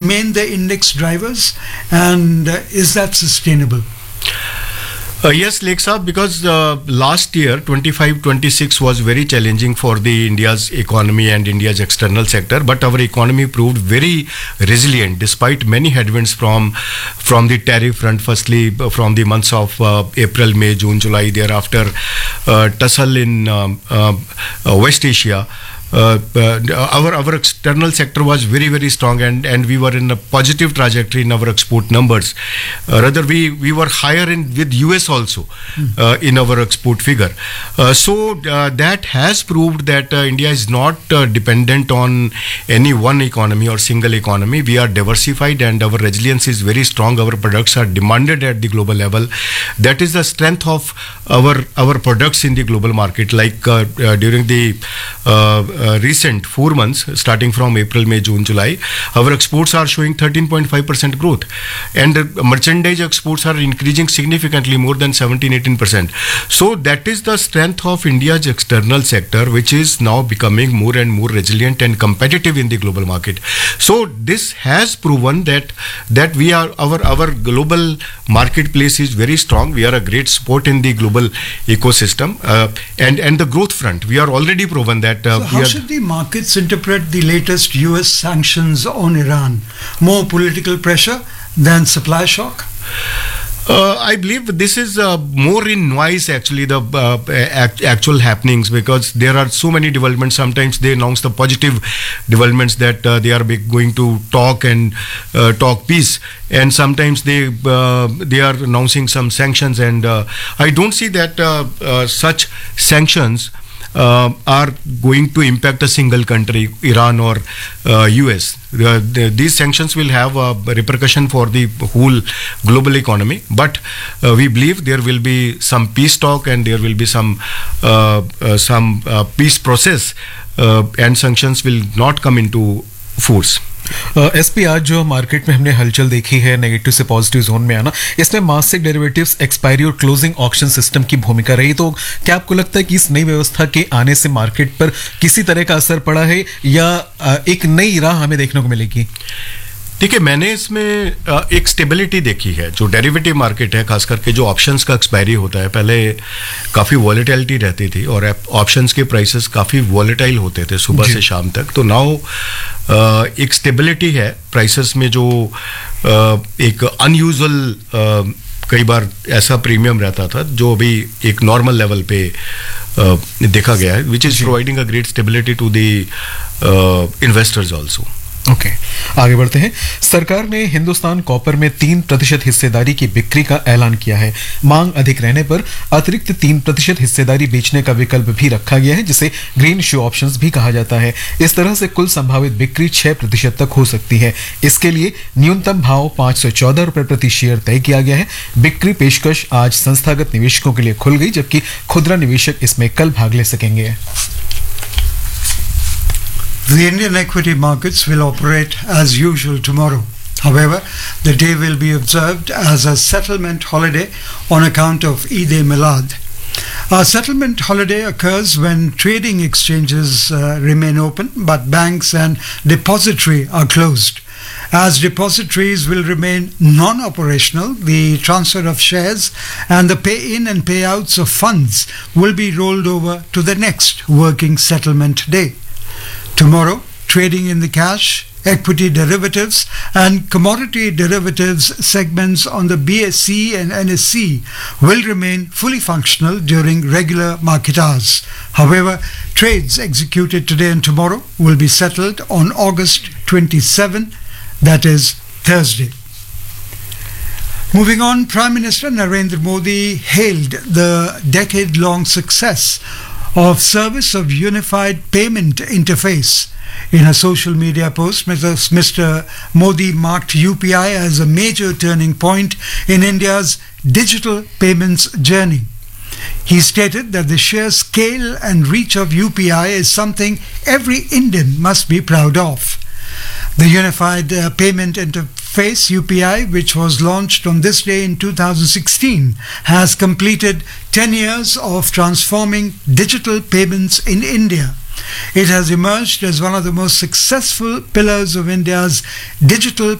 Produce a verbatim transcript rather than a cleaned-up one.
remain the index drivers, and uh, is that sustainable? Uh, yes, Lake Saab, because uh, last year, twenty-five twenty-six was very challenging for the India's economy and India's external sector, but our economy proved very resilient despite many headwinds from from the tariff front, firstly from the months of uh, April, May, June, July, thereafter uh, tussle in um, uh, uh, West Asia. Uh, uh, our our external sector was very very strong, and, and we were in a positive trajectory in our export numbers. Uh, rather, we, we were higher in with U S also uh, in our export figure. Uh, so uh, that has proved that uh, India is not uh, dependent on any one economy or single economy. We are diversified, and our resilience is very strong. Our products are demanded at the global level. That is the strength of our our products in the global market. Like uh, uh, during the uh, Uh, recent four months, starting from April, May, June, July, our exports are showing thirteen point five percent growth, and uh, merchandise exports are increasing significantly, more than seventeen eighteen percent. So that is the strength of India's external sector, which is now becoming more and more resilient and competitive in the global market. So this has proven that that we are our our global marketplace is very strong. We are a great support in the global ecosystem, uh, and and the growth front, we are already proven that uh, so we are. Should the markets interpret the latest U S sanctions on Iran? More political pressure than supply shock? Uh, I believe this is uh, more in noise, actually, the uh, act- actual happenings, because there are so many developments. Sometimes they announce the positive developments that uh, they are be- going to talk and uh, talk peace, and sometimes they uh, they are announcing some sanctions, and uh, I don't see that uh, uh, such sanctions Uh, are going to impact a single country, Iran or uh, U S. The, the, these sanctions will have a repercussion for the whole global economy, but uh, we believe there will be some peace talk, and there will be some uh, uh, some uh, peace process, uh, and sanctions will not come into force. S P आज जो market में हमने हलचल देखी है negative से positive zone में आना, इसमें मासिक डेरिवेटिव्स एक्सपायरी और क्लोजिंग ऑक्शन सिस्टम की भूमिका रही, तो क्या आपको लगता है कि इस नई व्यवस्था के आने से मार्केट पर किसी तरह का असर पड़ा है, या एक नई राह हमें देखने को मिलेगी? देखिए, मैंने इसमें एक स्टेबिलिटी देखी है। जो डेरिवेटिव मार्केट है, खास करके जो ऑप्शंस का एक्सपायरी होता है, पहले काफ़ी वॉलेटिलिटी रहती थी और ऑप्शंस के प्राइसेस काफ़ी वॉलेटाइल होते थे सुबह से शाम तक। तो नाउ एक स्टेबिलिटी है प्राइसेस में, जो एक अनयूजुअल कई बार ऐसा प्रीमियम रहता था जो अभी एक नॉर्मल लेवल पे देखा गया है, which is providing a great stability to the investors also. Okay okay. आगे बढ़ते हैं। सरकार ने हिंदुस्तान कॉपर में तीन प्रतिशत हिस्सेदारी की बिक्री का ऐलान किया है। मांग अधिक रहने पर अतिरिक्त तीन प्रतिशत हिस्सेदारी बेचने का विकल्प भी रखा गया है, जिसे ग्रीन शू ऑप्शंस भी कहा जाता है। इस तरह से कुल संभावित बिक्री छह प्रतिशत तक हो सकती है। इसके लिए न्यूनतम भाव पांच सौ चौदह रुपए प्रति शेयर तय किया गया है। बिक्री पेशकश आज संस्थागत निवेशकों के लिए खुल गई, जबकि खुदरा निवेशक इसमें कल भाग ले सकेंगे। The Indian equity markets will operate as usual tomorrow. However, the day will be observed as a settlement holiday on account of Eid Milad. A settlement holiday occurs when trading exchanges uh, remain open, but banks and depository are closed. As depositories will remain non-operational, the transfer of shares and the pay-in and payouts of funds will be rolled over to the next working settlement day. Tomorrow, trading in the cash, equity derivatives and commodity derivatives segments on the B S E and N S E will remain fully functional during regular market hours. However, trades executed today and tomorrow will be settled on August twenty-seventh, that is Thursday. Moving on, Prime Minister Narendra Modi hailed the decade-long success of Service of Unified Payment Interface. In a social media post, Mister Modi marked U P I as a major turning point in India's digital payments journey. He stated that the sheer scale and reach of U P I is something every Indian must be proud of. The Unified uh, Payment Interface U P I, which was launched on this day in two thousand sixteen, has completed ten years of transforming digital payments in India. It has emerged as one of the most successful pillars of India's digital